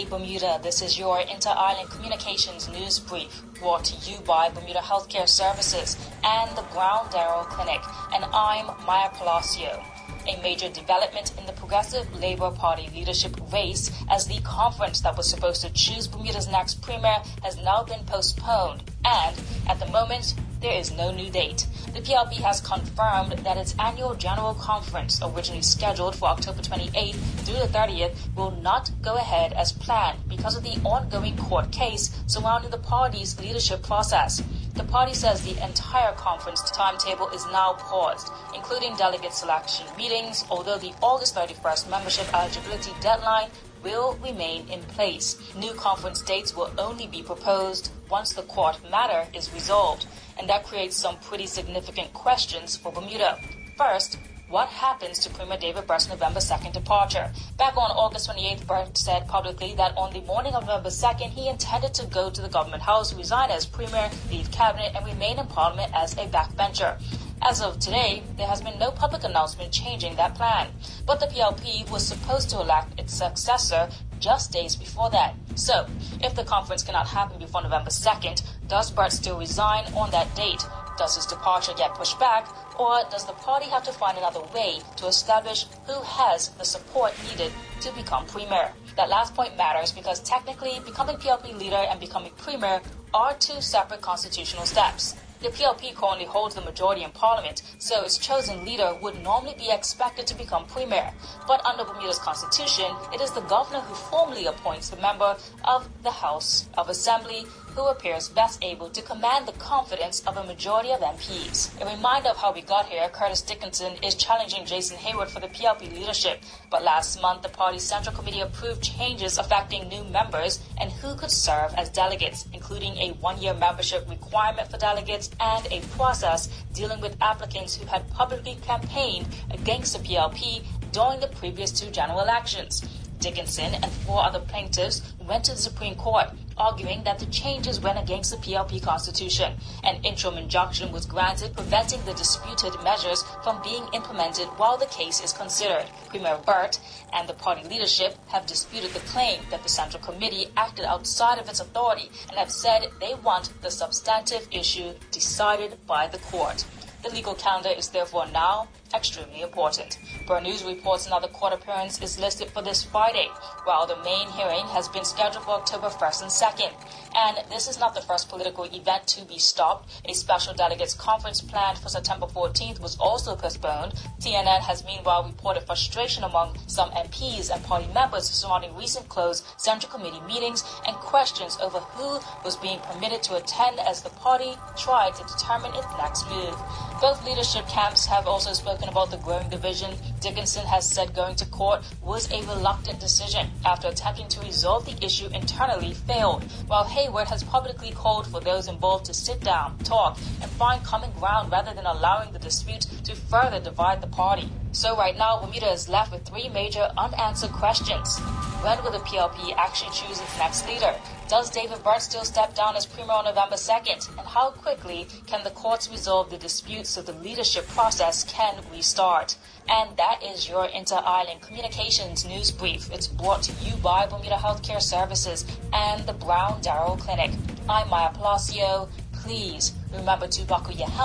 Day, Bermuda. This is your Inter-Island Communications News Brief, brought to you by Bermuda Healthcare Services and the Brown Darrow Clinic. And I'm Maya Palacio. A major development in the Progressive Labour Party leadership race, as the conference that was supposed to choose Bermuda's next premier has now been postponed, and at the moment, there is no new date. The PLP has confirmed that its annual general conference, originally scheduled for October 28th through the 30th, will not go ahead as planned because of the ongoing court case surrounding the party's leadership process. The party says the entire conference timetable is now paused, including delegate selection meetings, although the August 31st membership eligibility deadline will remain in place. New conference dates will only be proposed once the court matter is resolved, and that creates some pretty significant questions for Bermuda. First, what happens to Premier David Burt's November 2nd departure? Back on August 28th, Burt said publicly that on the morning of November 2nd, he intended to go to the government house, resign as Premier, leave cabinet, and remain in Parliament as a backbencher. As of today, there has been no public announcement changing that plan. But the PLP was supposed to elect its successor just days before that. So, if the conference cannot happen before November 2nd, does Burt still resign on that date? Does his departure get pushed back? Or does the party have to find another way to establish who has the support needed to become premier? That last point matters because technically becoming PLP leader and becoming premier are two separate constitutional steps. The PLP currently holds the majority in Parliament, so its chosen leader would normally be expected to become premier. But under Bermuda's constitution, it is the governor who formally appoints the member of the House of Assembly who appears best able to command the confidence of a majority of MPs. A reminder of how we got here, Curtis Dickinson is challenging Jason Hayward for the PLP leadership. But last month, the party's Central Committee approved changes affecting new members and who could serve as delegates, including a one-year membership requirement for delegates and a process dealing with applicants who had publicly campaigned against the PLP during the previous two general elections. Dickinson and four other plaintiffs went to the Supreme Court, arguing that the changes went against the PLP Constitution. An interim injunction was granted, preventing the disputed measures from being implemented while the case is considered. Premier Burt and the party leadership have disputed the claim that the Central Committee acted outside of its authority and have said they want the substantive issue decided by the court. The legal calendar is therefore now extremely important. Burt News reports another court appearance is listed for this Friday, while the main hearing has been scheduled for October 1st and 2nd. And this is not the first political event to be stopped. A special delegates conference planned for September 14th was also postponed. CNN has meanwhile reported frustration among some MPs and party members surrounding recent closed Central Committee meetings and questions over who was being permitted to attend as the party tried to determine its next move. Both leadership camps have also spoken about the growing division. Dickinson has said going to court was a reluctant decision after attempting to resolve the issue internally failed, while Hayward has publicly called for those involved to sit down, talk, and find common ground rather than allowing the dispute to further divide the party. So right now, Bermuda is left with three major unanswered questions. When will the PLP actually choose its next leader? Does David Burt still step down as premier on November 2nd? And how quickly can the courts resolve the dispute so the leadership process can restart? And that is your Inter-Island Communications News Brief. It's brought to you by Bermuda Healthcare Services and the Brown Darrow Clinic. I'm Maya Palacio. Please remember to buckle your helmet